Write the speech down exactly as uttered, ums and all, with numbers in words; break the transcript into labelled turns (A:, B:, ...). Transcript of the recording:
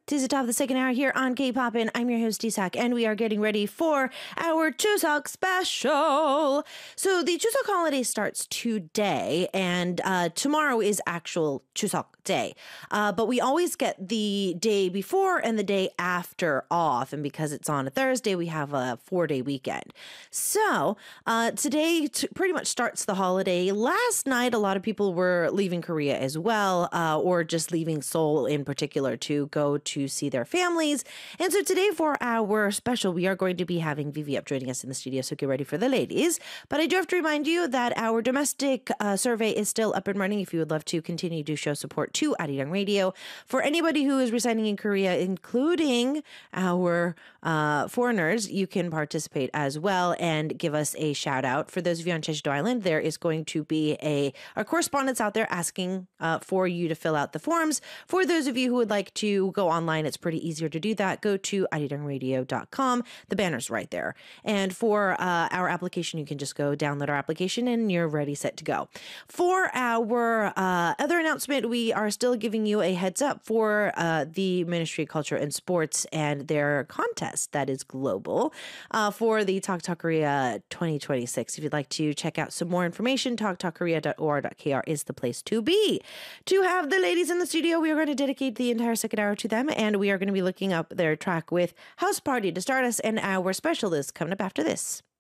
A: Tis the top of the second hour here on K-Poppin'. I'm your host, Isak, and we are getting ready for our Chuseok special. So the Chuseok holiday starts today, and uh, tomorrow is actual Chuseok day. Uh, but we always get the day before and the day after off, and because it's on a Thursday, we have a four-day weekend. So uh, today t- pretty much starts the holiday. Last night, a lot of people were leaving Korea as well, uh, or just leaving Seoul in particular to go to to see their families. And so today for our special, we are going to be having Vivi up joining us in the studio, so get ready for the ladies. But I do have to remind you that our domestic uh, survey is still up and running if you would love to continue to show support to Arirang Radio. For anybody who is residing in Korea, including our uh, foreigners, you can participate as well and give us a shout out. For those of you on Jeju-do Island, there is going to be a our correspondents out there asking uh, for you to fill out the forms. For those of you who would like to go online, it's pretty easier to do that. Go to arirang radio dot com. The banner's right there. And for uh, our application, you can just go download our application and you're ready, set to go. For our uh, other announcement, we are still giving you a heads up for uh, the Ministry of Culture and Sports and their contest that is global uh, for the Talk Talk Korea twenty twenty-six. If you'd like to check out some more information, talk talk korea dot o r dot k r is the place to be. To have the ladies in the studio, we are going to dedicate the entire second hour to them, and we are going to be looking up their track with House Party to start us, and our special is coming up after this.